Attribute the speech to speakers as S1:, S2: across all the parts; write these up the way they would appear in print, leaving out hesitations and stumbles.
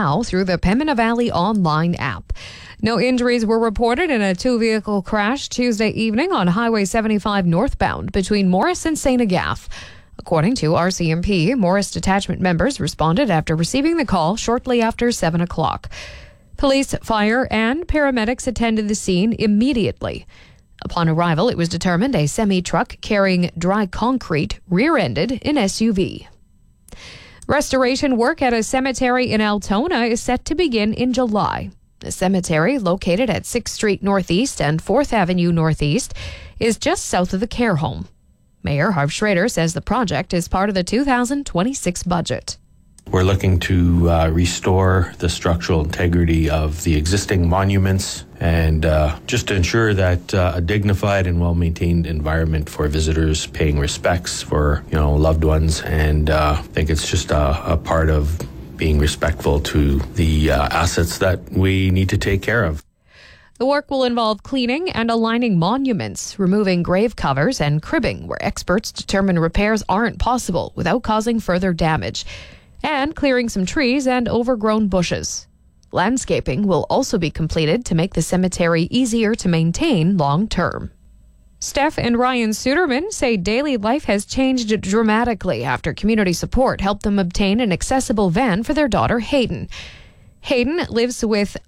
S1: now through the Pembina Valley online app. No injuries were reported in a two-vehicle crash Tuesday evening on Highway 75 northbound between Morris and St. Agath. According to RCMP, Morris detachment members responded after receiving the call shortly after 7 o'clock. Police, fire, and paramedics attended the scene immediately. Upon arrival, it was determined a semi-truck carrying dry concrete rear-ended an SUV. Restoration work at a cemetery in Altona is set to begin in July. The cemetery, located at 6th Street Northeast and 4th Avenue Northeast, is just south of the care home. Mayor Harv Schrader says the project is part of the 2026 budget.
S2: We're looking to restore the structural integrity of the existing monuments and just to ensure that a dignified and well-maintained environment for visitors paying respects for, loved ones. And I think it's just a part of being respectful to the assets that we need to take care of.
S1: The work will involve cleaning and aligning monuments, removing grave covers and cribbing where experts determine repairs aren't possible without causing further damage, and clearing some trees and overgrown bushes. Landscaping will also be completed to make the cemetery easier to maintain long term. Steph and Ryan Suderman say daily life has changed dramatically after community support helped them obtain an accessible van for their daughter Hayden. Hayden lives with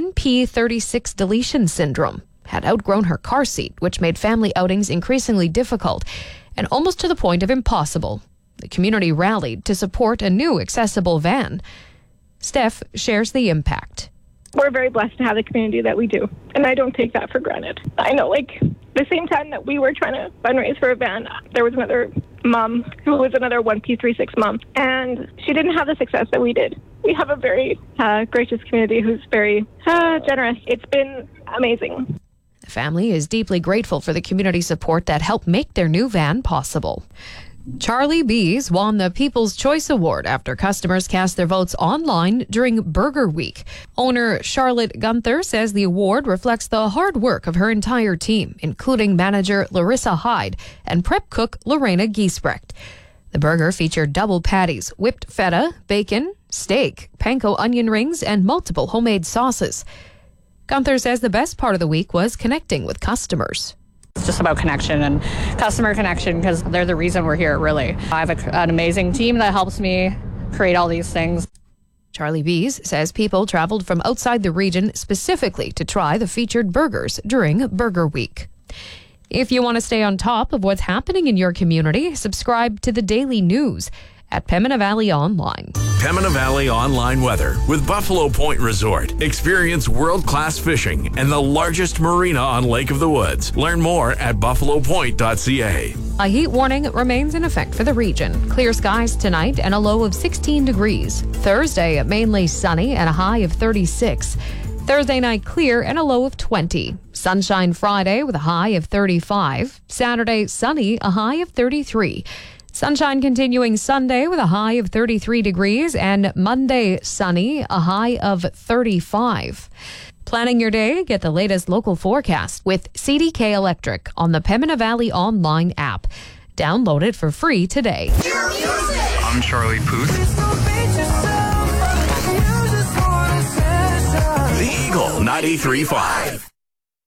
S1: 1p36 deletion syndrome, had outgrown her car seat, which made family outings increasingly difficult and almost to the point of impossible. The community rallied to support a new accessible van. Steph shares the impact.
S3: We're very blessed to have the community that we do, and I don't take that for granted. I know, the same time that we were trying to fundraise for a van, there was another mom who was another 1p36 mom, and she didn't have the success that we did. We have a very gracious community who's very generous. It's been amazing.
S1: The family is deeply grateful for the community support that helped make their new van possible. Charlie Bees won the People's Choice Award after customers cast their votes online during Burger Week. Owner Charlotte Gunther says the award reflects the hard work of her entire team, including manager Larissa Hyde and prep cook Lorena Giesbrecht. The burger featured double patties, whipped feta, bacon, steak, panko onion rings, and multiple homemade sauces. Gunther says the best part of the week was connecting with customers.
S4: It's just about connection and customer connection because they're the reason we're here, really. I have an amazing team that helps me create all these things.
S1: Charlie Bees says people traveled from outside the region specifically to try the featured burgers during Burger Week. If you want to stay on top of what's happening in your community, subscribe to the Daily News at Pembina Valley Online.
S5: Pembina Valley Online weather with Buffalo Point Resort. Experience world-class fishing and the largest marina on Lake of the Woods. Learn more at buffalopoint.ca.
S1: A heat warning remains in effect for the region. Clear skies tonight and a low of 16 degrees. Thursday, mainly sunny and a high of 36. Thursday night clear and a low of 20. Sunshine Friday with a high of 35. Saturday sunny, a high of 33. Sunshine continuing Sunday with a high of 33 degrees and Monday sunny, a high of 35. Planning your day, get the latest local forecast with CDK Electric on the Pembina Valley Online app. Download it for free today.
S6: I'm Charlie Puth.
S5: The Eagle 93.5.